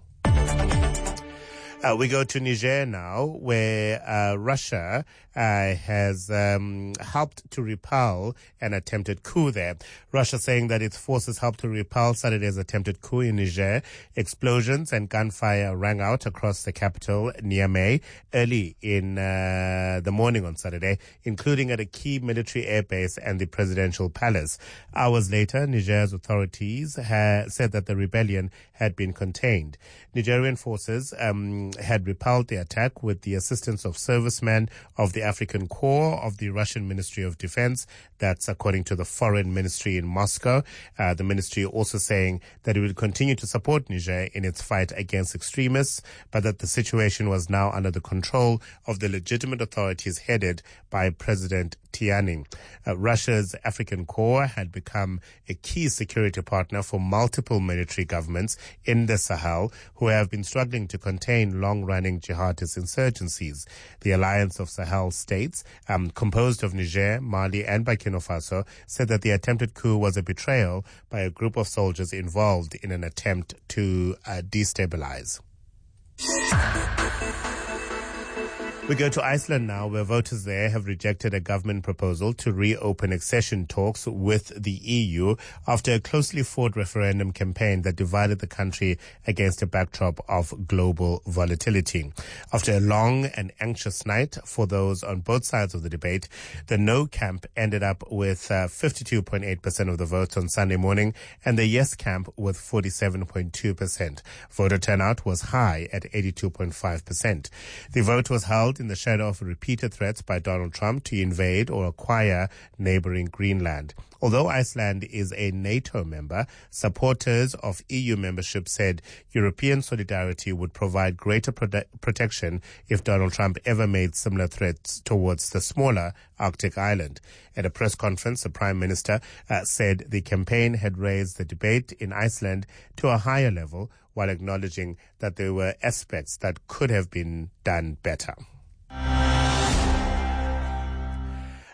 Uh, we go to Niger now, where uh, Russia uh, has um, helped to repel an attempted coup there. Russia saying that its forces helped to repel Saturday's attempted coup in Niger. Explosions and gunfire rang out across the capital, Niamey, early in uh, the morning on Saturday, including at a key military airbase and the presidential palace. Hours later, Niger's authorities ha- said that the rebellion had been contained. Nigerian forces um, had repelled the attack with the assistance of servicemen of the African Corps of the Russian Ministry of Defense. That's according to the Foreign Ministry in Moscow. Uh, the ministry also saying that it will continue to support Niger in its fight against extremists, but that the situation was now under the control of the legitimate authorities headed by President Tiani. Uh, Russia's African Corps had become a key security partner for multiple military governments in the Sahel who have been struggling to contain long-running jihadist insurgencies. The Alliance of Sahel States, um, composed of Niger, Mali, and Burkina Faso, said that the attempted coup was a betrayal by a group of soldiers involved in an attempt to uh, destabilize. We go to Iceland now, where voters there have rejected a government proposal to reopen accession talks with the E U after a closely fought referendum campaign that divided the country against a backdrop of global volatility. After a long and anxious night for those on both sides of the debate, the no camp ended up with uh, fifty-two point eight percent of the votes on Sunday morning and the yes camp with forty-seven point two percent. Voter turnout was high at eighty-two point five percent. The vote was held in the shadow of repeated threats by Donald Trump to invade or acquire neighboring Greenland. Although Iceland is a NATO member, supporters of E U membership said European solidarity would provide greater prote- protection if Donald Trump ever made similar threats towards the smaller Arctic island. At a press conference, the Prime Minister uh, said the campaign had raised the debate in Iceland to a higher level while acknowledging that there were aspects that could have been done better.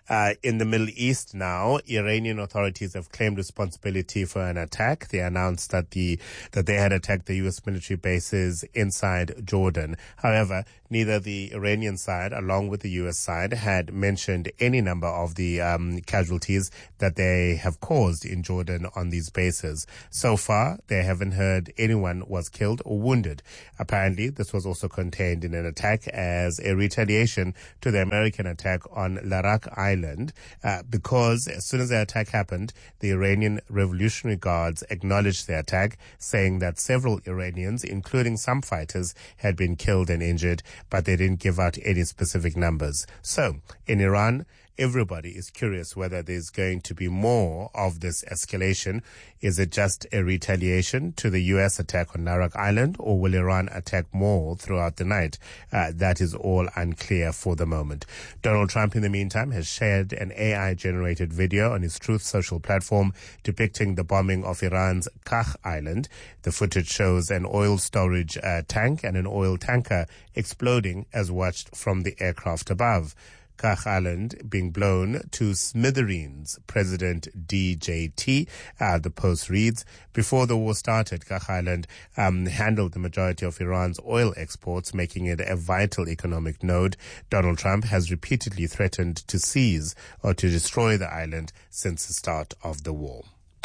Uh, in the Middle East now, Iranian authorities have claimed responsibility for an attack. They announced that the that they had attacked the U S military bases inside Jordan. However, neither the Iranian side, along with the U S side, had mentioned any number of the um, casualties that they have caused in Jordan on these bases. So far, they haven't heard anyone was killed or wounded. Apparently, this was also contained in an attack as a retaliation to the American attack on Larak Island, uh, because as soon as the attack happened, the Iranian Revolutionary Guards acknowledged the attack, saying that several Iranians, including some fighters, had been killed and injured, but they didn't give out any specific numbers. So, in Iran, everybody is curious whether there's going to be more of this escalation. Is it just a retaliation to the U S attack on Larak Island, or will Iran attack more throughout the night? Uh, that is all unclear for the moment. Donald Trump, in the meantime, has shared an A I-generated video on his Truth Social platform depicting the bombing of Iran's Kach Island. The footage shows an oil storage uh, tank and an oil tanker exploding as watched from the aircraft above. Kach Island being blown to smithereens. President D J T, uh, the Post reads, before the war started, Kach Island um, handled the majority of Iran's oil exports, making it a vital economic node. Donald Trump has repeatedly threatened to seize or to destroy the island since the start of the war.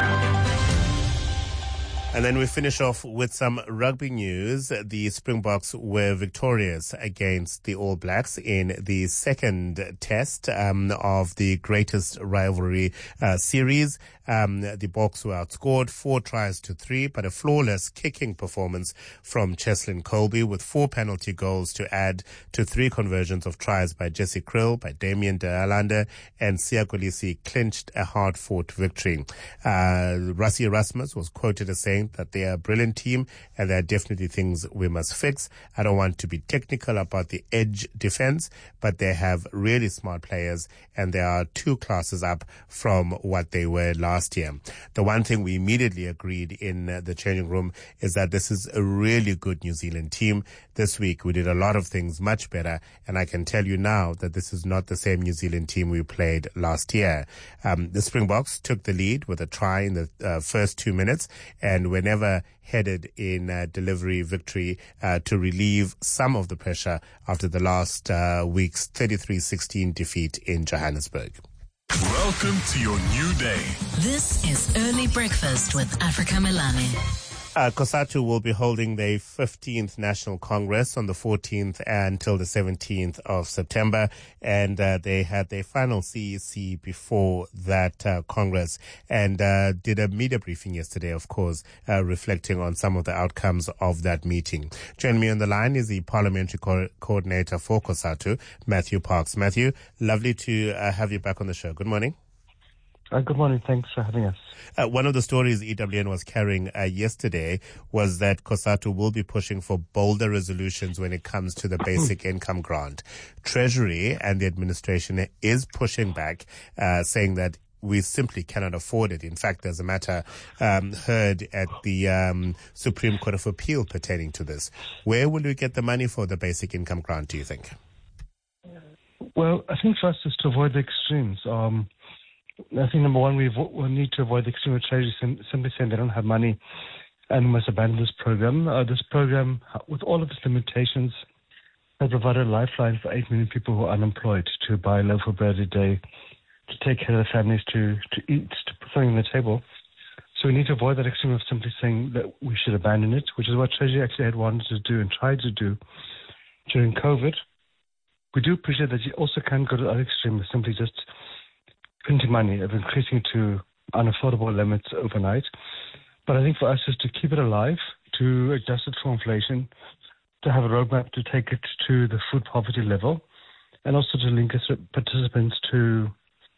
And then we finish off with some rugby news. The Springboks were victorious against the All Blacks in the second test um, of the greatest rivalry uh, series. Um, the Boks were outscored four tries to three, but a flawless kicking performance from Cheslin Colby with four penalty goals to add to three conversions of tries by Jesse Krill, by Damien de Allende, and Siya Kolisi clinched a hard-fought victory. Uh, Rassie Erasmus was quoted as saying that they are a brilliant team and there are definitely things we must fix. I don't want to be technical about the edge defense, but they have really smart players and they are two classes up from what they were last year. The one thing we immediately agreed in uh, the changing room is that this is a really good New Zealand team. This week we did a lot of things much better, and I can tell you now that this is not the same New Zealand team we played last year. Um, the Springboks took the lead with a try in the uh, first two minutes, and whenever headed in uh, delivery victory uh, to relieve some of the pressure after the last uh, week's thirty-three sixteen defeat in Johannesburg. Welcome to your new day. This is Early Breakfast with Africa Melane. Uh, COSATU will be holding their fifteenth National Congress on the fourteenth until the seventeenth of September, and uh, they had their final C E C before that uh, Congress, and uh, did a media briefing yesterday, of course, uh, reflecting on some of the outcomes of that meeting. Joining me on the line is the Parliamentary Co- Coordinator for COSATU, Matthew Parks. Matthew, lovely to uh, have you back on the show. Good morning. Uh, good morning. Thanks for having us. Uh, one of the stories E W N was carrying uh, yesterday was that COSATU will be pushing for bolder resolutions when it comes to the basic income grant. Treasury and the administration is pushing back, uh, saying that we simply cannot afford it. In fact, there's a matter um, heard at the um, Supreme Court of Appeal pertaining to this. Where will we get the money for the basic income grant, do you think? Well, I think for us is to avoid the extremes. Um, I think, number one, we we'll need to avoid the extreme of Treasury sim- simply saying they don't have money and we must abandon this program. Uh, this program, with all of its limitations, has provided a lifeline for eight million people who are unemployed to buy a loaf of bread a day, to take care of their families, to, to eat, to put something on the table. So we need to avoid that extreme of simply saying that we should abandon it, which is what Treasury actually had wanted to do and tried to do during COVID. We do appreciate that you also can go to the other extreme of simply just printing money, of increasing to unaffordable limits overnight. But I think for us is to keep it alive, to adjust it for inflation, to have a roadmap to take it to the food poverty level, and also to link us participants to,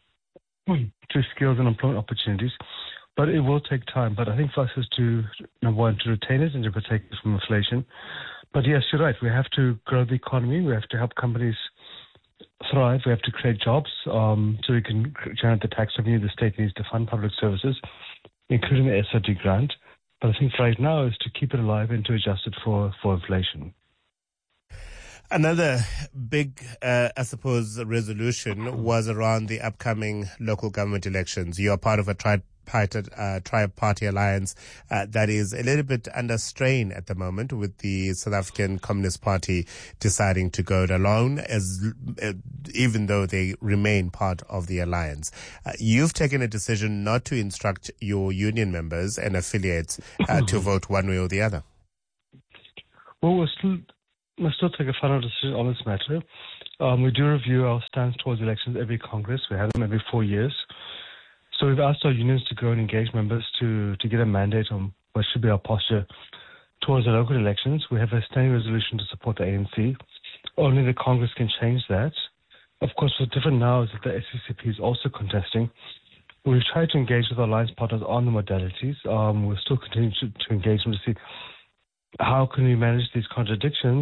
to skills and employment opportunities. But it will take time. But I think for us is to, number one, to retain it and to protect it from inflation. But yes, you're right. We have to grow the economy. We have to help companies thrive. We have to create jobs um, so we can generate the tax revenue the state needs to fund public services, including the S R D grant. But I think right now is to keep it alive and to adjust it for, for inflation. Another big, uh, I suppose, resolution was around the upcoming local government elections. You are part of a tripartite, uh, tri-party alliance uh, that is a little bit under strain at the moment, with the South African Communist Party deciding to go it alone, as uh, even though they remain part of the alliance. Uh, you've taken a decision not to instruct your union members and affiliates uh, to vote one way or the other. Well, we're still... We'll still take a final decision on this matter. Um, we do review our stance towards elections every Congress. We have them every four years. So we've asked our unions to go and engage members to, to get a mandate on what should be our posture towards the local elections. We have a standing resolution to support the A N C. Only the Congress can change that. Of course, what's different now is that the S C C P is also contesting. We've tried to engage with our alliance partners on the modalities. Um, we're still continuing to, to engage them to see how can we manage these contradictions